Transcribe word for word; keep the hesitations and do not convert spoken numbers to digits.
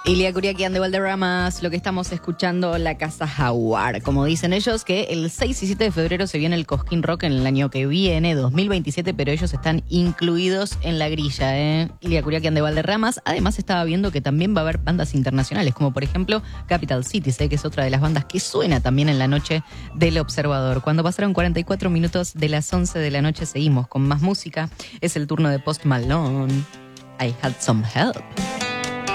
Ilia Kuriakian de Valderramas, lo que estamos escuchando, La Casa Jaguar. Como dicen ellos, que el seis y siete de febrero se viene el Cosquín Rock en el año que viene, dos mil veintisiete, pero ellos están incluidos en la grilla, ¿eh? Ilia Kuriakian de Valderramas. Además, estaba viendo que también va a haber bandas internacionales, como por ejemplo Capital Cities, ¿eh? Que es otra de las bandas que suena también en la noche del Observador. Cuando pasaron cuarenta y cuatro minutos de las once de la noche, seguimos con más música. Es el turno de Post Malone. I Had Some Help.